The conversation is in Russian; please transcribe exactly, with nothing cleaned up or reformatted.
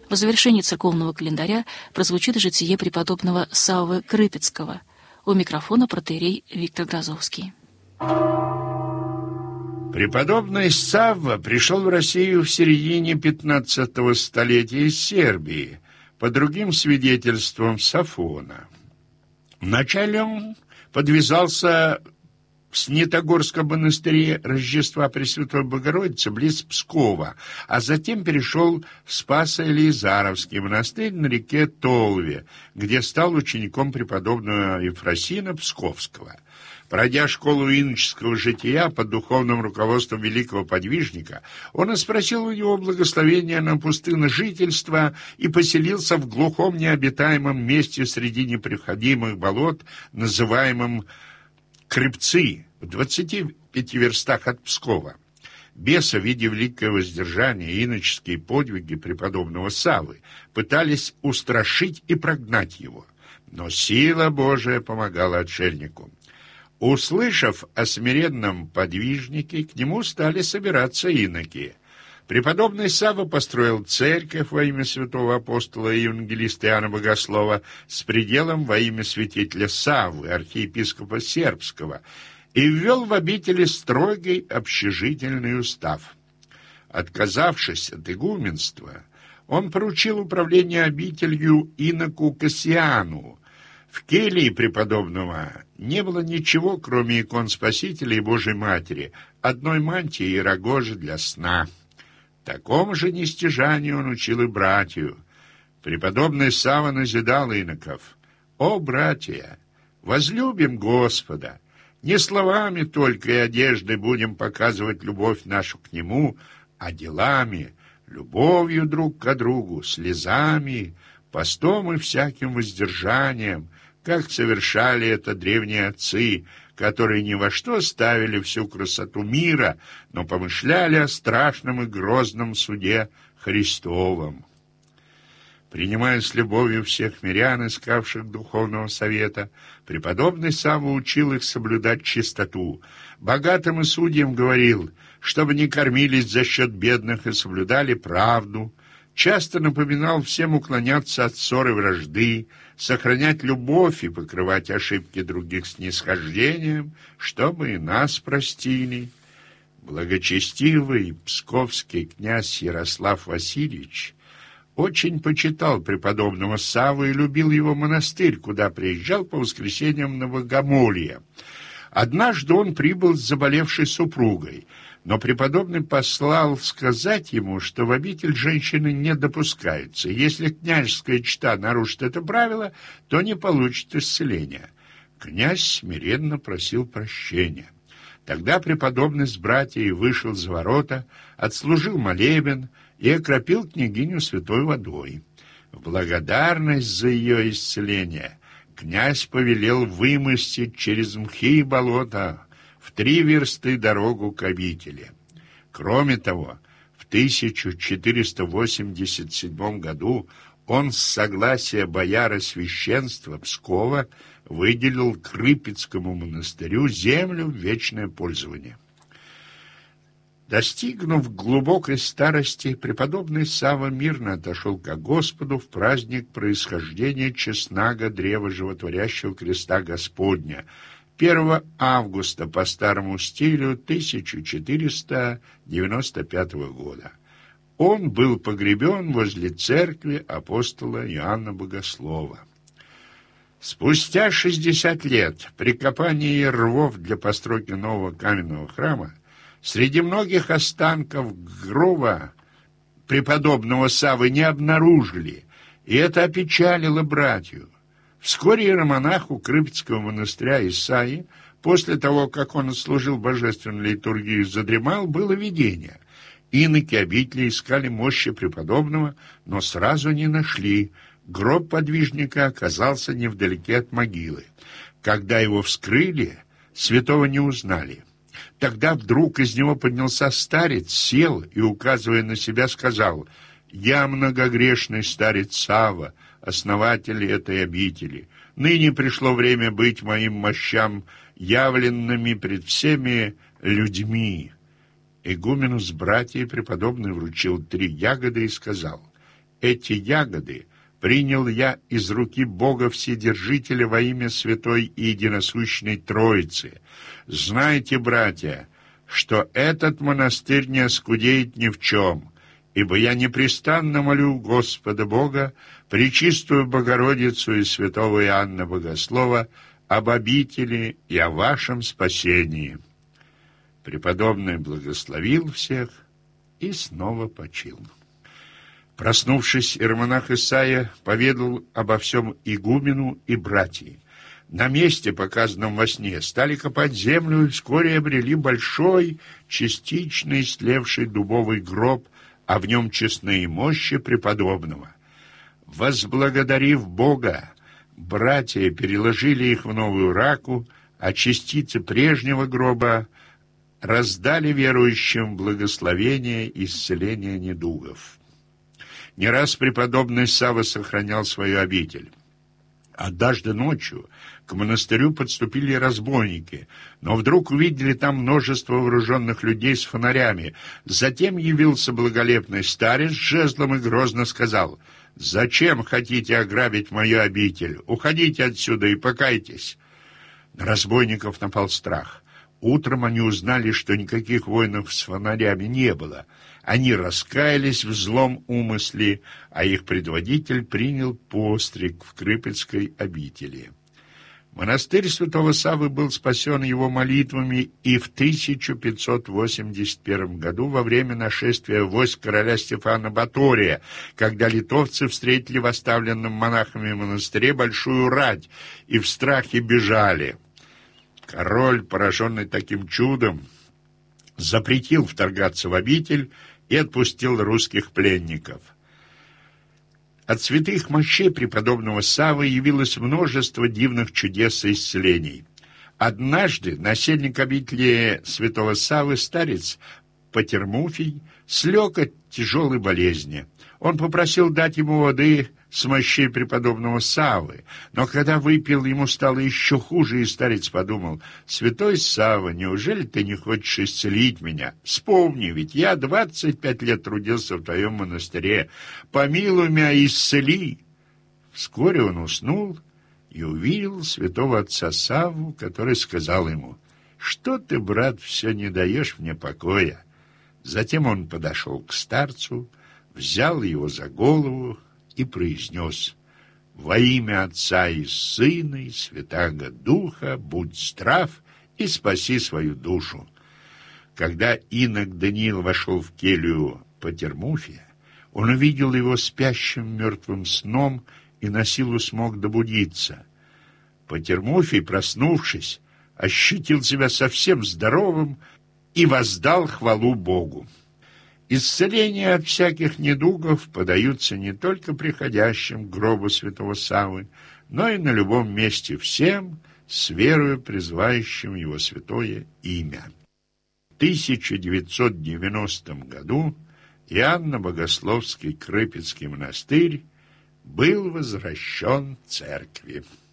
В завершении церковного календаря прозвучит житие преподобного Саввы Крыпецкого. У микрофона протоиерей Виктор Грозовский. Преподобный Савва пришел в Россию в середине пятнадцатого столетия из Сербии, по другим свидетельствам Сафона. Вначале он подвязался в Снитогорском монастыре Рождества Пресвятой Богородицы близ Пскова, а затем перешел в Спасо-Елизаровский монастырь на реке Толве, где стал учеником преподобного Ефросина Псковского. Пройдя школу иноческого жития под духовным руководством великого подвижника, он спросил у него благословения на пустынножительство и поселился в глухом необитаемом месте среди непроходимых болот, называемом Крепцы, в двадцати пяти верстах от Пскова. Бесы, видя великое воздержание и иноческие подвиги преподобного Саввы, пытались устрашить и прогнать его, но сила Божия помогала отшельнику. Услышав о смиренном подвижнике, к нему стали собираться иноки. Преподобный Савва построил церковь во имя святого апостола и евангелиста Иоанна Богослова с пределом во имя святителя Саввы, архиепископа Сербского, и ввел в обители строгий общежительный устав. Отказавшись от игуменства, он поручил управление обителью иноку Кассиану. В келье преподобного не было ничего, кроме икон Спасителя и Божьей Матери, одной мантии и рогожи для сна. Такому же нестяжанию он учил и братью. Преподобный Савва назидал иноков: «О, братья, возлюбим Господа! Не словами только и одеждой будем показывать любовь нашу к Нему, а делами, любовью друг к другу, слезами, постом и всяким воздержанием, как совершали это древние отцы, которые ни во что ставили всю красоту мира, но помышляли о страшном и грозном суде Христовом». Принимая с любовью всех мирян, искавших духовного совета, преподобный Савва учил их соблюдать чистоту. Богатым и судьям говорил, чтобы не кормились за счет бедных и соблюдали правду. Часто напоминал всем уклоняться от ссоры и вражды, сохранять любовь и покрывать ошибки других снисхождением, чтобы и нас простили. Благочестивый псковский князь Ярослав Васильевич очень почитал преподобного Савву и любил его монастырь, куда приезжал по воскресеньям на богомолье. Однажды он прибыл с заболевшей супругой, но преподобный послал сказать ему, что в обитель женщины не допускаются. Если княжеская чета нарушит это правило, то не получит исцеления. Князь смиренно просил прощения. Тогда преподобный с братьями вышел за ворота, отслужил молебен и окропил княгиню святой водой. В благодарность за ее исцеление князь повелел вымостить через мхи и болота в три версты дорогу к обители. Кроме того, в тысяча четыреста восемьдесят седьмом году он с согласия бояра священства Пскова выделил Крыпецкому монастырю землю в вечное пользование. Достигнув глубокой старости, преподобный Савва мирно отошел ко Господу в праздник происхождения честнага древа животворящего креста Господня, первого августа по старому стилю тысяча четыреста девяносто пятого года. Он был погребен возле церкви апостола Иоанна Богослова. Спустя шестьдесят лет при копании рвов для постройки нового каменного храма среди многих останков гроба преподобного Саввы не обнаружили, и это опечалило братью. Вскоре иеромонаху Крыпецкого монастыря Исаии, после того, как он отслужил божественную литургию и задремал, было видение. Иноки обители искали мощи преподобного, но сразу не нашли. Гроб подвижника оказался невдалеке от могилы. Когда его вскрыли, святого не узнали. Тогда вдруг из него поднялся старец, сел и, указывая на себя, сказал: «Я многогрешный старец Савва, основатель этой обители. Ныне пришло время быть моим мощам явленными пред всеми людьми». Игумену с братьями преподобный вручил три ягоды и сказал: эти ягоды принял я из руки Бога Вседержителя во имя Святой и Единосущной Троицы. Знайте, братья, что этот монастырь не оскудеет ни в чем, ибо я непрестанно молю Господа Бога, Пречистую Богородицу и святого Иоанна Богослова об обители и о вашем спасении». Преподобный благословил всех и снова почил. Проснувшись, иеромонах Исаия поведал обо всем игумену и братьям. На месте, показанном во сне, стали копать землю и вскоре обрели большой, частично истлевший дубовый гроб, а в нем честные мощи преподобного. Возблагодарив Бога, братья переложили их в новую раку, а частицы прежнего гроба раздали верующим благословение и исцеление недугов. Не раз преподобный Савва сохранял свою обитель. Однажды ночью к монастырю подступили разбойники, но вдруг увидели там множество вооруженных людей с фонарями. Затем явился благолепный старец с жезлом и грозно сказал: «Зачем хотите ограбить мою обитель? Уходите отсюда и покайтесь». На разбойников напал страх. Утром они узнали, что никаких воинов с фонарями не было. Они раскаялись в злом умысле, а их предводитель принял постриг в Крыпецкой обители. Монастырь святого Саввы был спасен его молитвами и в тысяча пятьсот восемьдесят первом году во время нашествия войск короля Стефана Батория, когда литовцы встретили в оставленном монахами монастыре большую рать и в страхе бежали. Король, пораженный таким чудом, запретил вторгаться в обитель и отпустил русских пленников. От святых мощей преподобного Саввы явилось множество дивных чудес и исцелений. Однажды насельник обители святого Саввы, старец Патермуфий, слег от тяжелой болезни. Он попросил дать ему воды с мощей преподобного Саввы, но когда выпил, ему стало еще хуже, и старец подумал: «Святой Савва, неужели ты не хочешь исцелить меня? Вспомни, ведь я двадцать пять лет трудился в твоем монастыре. Помилуй меня и исцели». Вскоре он уснул и увидел святого отца Савву, который сказал ему: «Что ты, брат, все не даешь мне покоя?» Затем он подошел к старцу, взял его за голову и произнес: «Во имя Отца и Сына и Святаго Духа будь здрав и спаси свою душу». Когда инок Даниил вошел в келью Патермуфия, он увидел его спящим мертвым сном и насилу смог добудиться. Патермуфий, проснувшись, ощутил себя совсем здоровым и воздал хвалу Богу. Исцеления от всяких недугов подаются не только приходящим к гробу святого Саввы, но и на любом месте всем, с верою призывающим его святое имя. В тысяча девятьсот девяностом году Иоанно-Богословский Крыпецкий монастырь был возвращен церкви.